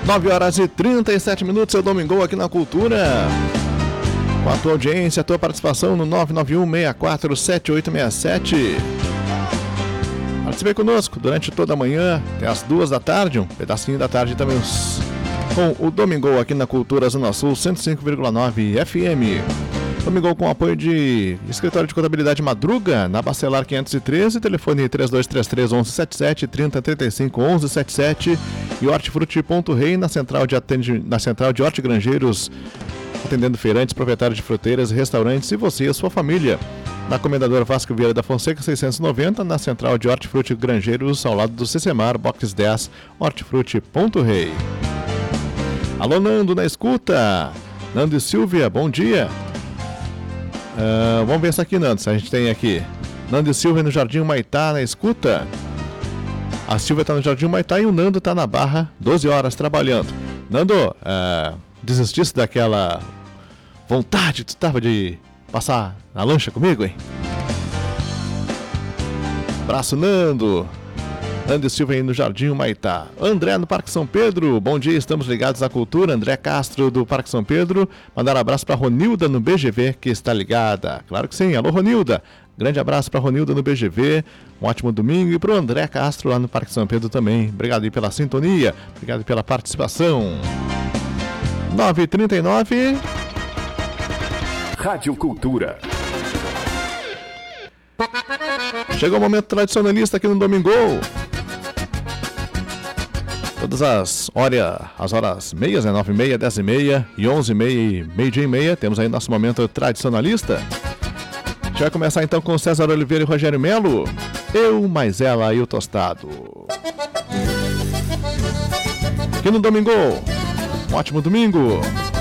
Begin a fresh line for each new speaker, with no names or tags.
9h37, seu Domingão aqui na Cultura. Com a tua audiência, a tua participação no 991-647867. Participe conosco durante toda a manhã, até as 2 da tarde, um pedacinho da tarde também com o Domingão aqui na Cultura Zona Sul 105,9 FM. Domingão com apoio de Escritório de Contabilidade Madruga, na Bacelar 513, telefone 3233-1177, 3035-1177 e Hortifruti.rei na central de Hortigranjeiros, atendendo feirantes, proprietários de fruteiras, restaurantes e você e a sua família. Na Comendador Vasco Vieira da Fonseca 690, na central de Hortifruti Grangeiros, ao lado do Cecemar, box 10, Hortifruti.rei. Alô, Nando, na escuta. Nando e Silvia, bom dia. Vamos ver isso aqui, Nando, se a gente tem aqui. Nando e Silvia no Jardim Humaitá, na escuta. A Silvia está no Jardim Humaitá e o Nando está na Barra, 12 horas trabalhando. Nando, desistisse daquela vontade que tu estava de passar na lancha comigo, hein? Abraço, Nando. Nando e Silva aí no Jardim Humaitá. André no Parque São Pedro, bom dia, estamos ligados à cultura. André Castro do Parque São Pedro, mandar um abraço para Ronilda no BGV, que está ligada. Claro que sim, alô Ronilda. Grande abraço para Ronilda no BGV, um ótimo domingo, e para o André Castro lá no Parque São Pedro também. Obrigado aí pela sintonia, obrigado pela participação. 9h39.
Rádio Cultura.
Chegou o momento tradicionalista aqui no Domingo. Todas as horas meias, né? 9h30, 10h30 e 11h30 e meio-dia e meia. Temos aí nosso momento tradicionalista. A gente vai começar então com César Oliveira e Rogério Melo. Eu, mais ela e o Tostado. Aqui no Domingo. Um ótimo domingo.